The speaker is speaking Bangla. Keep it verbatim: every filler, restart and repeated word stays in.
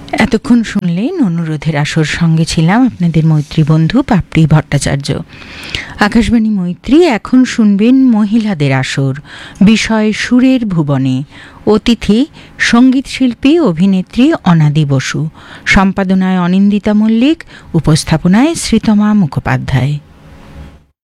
এতক্ষণ শুনলেন অনুরোধের আসর, সঙ্গে ছিলাম আপনাদের মৈত্রী বন্ধু পাপড়ি ভট্টাচার্য। আকাশবাণী মৈত্রী, এখন শুনবেন মহিলাদের আসর, বিষয় সুরের ভুবনে। অতিথি সঙ্গীত শিল্পী অভিনেত্রী অনাদি বসু, সম্পাদনায় অনিন্দিতা মল্লিক, উপস্থাপনায় শ্রীতমা মুখোপাধ্যায়।